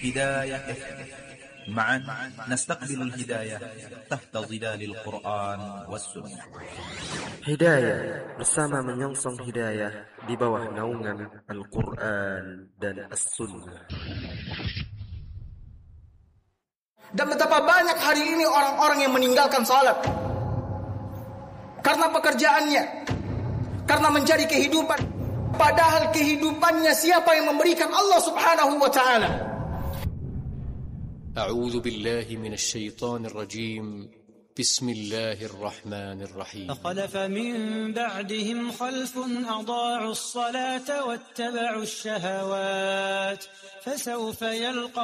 هداية FM. معا نستقبل الهداية تحت ظلال القرآن والسنة. Hidayah bersama menyongsong hidayah di bawah naungan Al-Quran dan As-Sunnah. Dan betapa banyak hari ini orang-orang yang meninggalkan salat karena pekerjaannya, karena mencari kehidupan. Padahal kehidupannya siapa yang memberikan? Allah Subhanahu wa ta'ala. A'udzu billahi minasy syaithanir rajim. بسم الله الرحمن الرحيم. فخلف من بعدهم خلف أضاعوا الصلاة واتبعوا الشهوات فسوف يلقون